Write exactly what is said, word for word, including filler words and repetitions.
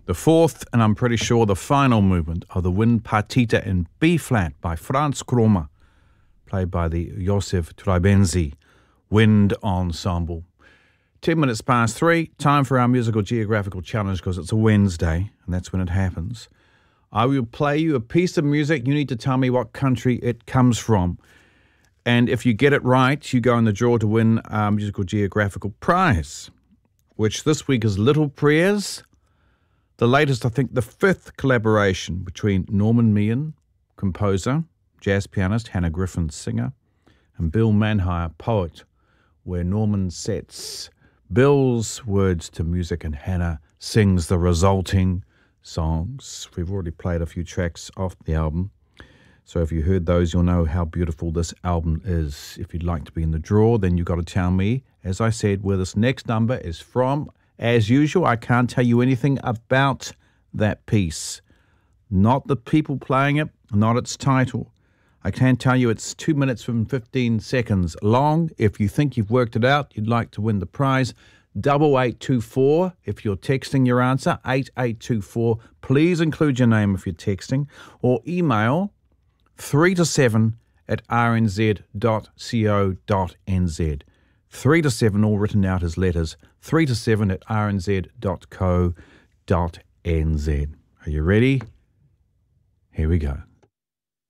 The fourth, and I'm pretty sure the final movement of the Wind Partita in B-flat by Franz Krommer, played by the Josef Traibenzi Wind Ensemble. Ten minutes past three, time for our musical geographical challenge because it's a Wednesday, and that's when it happens. I will play you a piece of music. You need to tell me what country it comes from. And if you get it right, you go in the draw to win our musical geographical prize, which this week is Little Prayers. The latest, I think, the fifth collaboration between Norman Meehan, composer, jazz pianist, Hannah Griffin, singer, and Bill Manhire, poet, where Norman sets Bill's words to music and Hannah sings the resulting songs. We've already played a few tracks off the album, so if you heard those, you'll know how beautiful this album is. If you'd like to be in the draw, then you've got to tell me, as I said, where this next number is from. As usual, I can't tell you anything about that piece. Not the people playing it, not its title. I can tell you it's two minutes and fifteen seconds long. If you think you've worked it out, you'd like to win the prize, double eight two four. If you're texting your answer, eight eight two four. Please include your name if you're texting, or email three to seven at r n z dot co dot n z. three to seven, all written out as letters, three to seven at r n z dot co dot n z. Are you ready? Here we go.